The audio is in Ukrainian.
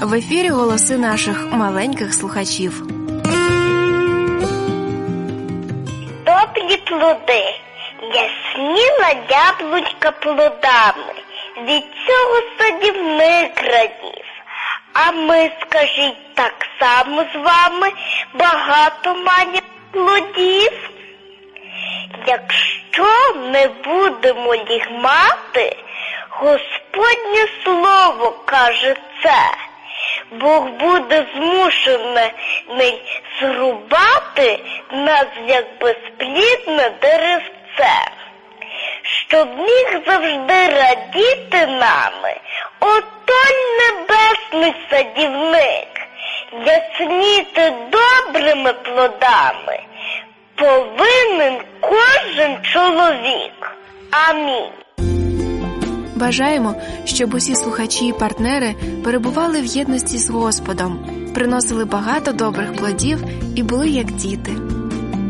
В ефірі голоси наших маленьких слухачів. Добрі плоди, ясніла яблунька плодами, від цього садівник радів. А ми, скажіть, так само з вами багато маємо плодів? Якщо не будемо їх мати, Господнє слово каже це, Бог буде змушений зрубати нас, як безплідне деревце. Щоб міг завжди радіти нами отой небесний садівник, ясніти добрими плодами повинен кожен чоловік. Амінь. Бажаємо, щоб усі слухачі і партнери перебували в єдності з Господом, приносили багато добрих плодів і були як діти.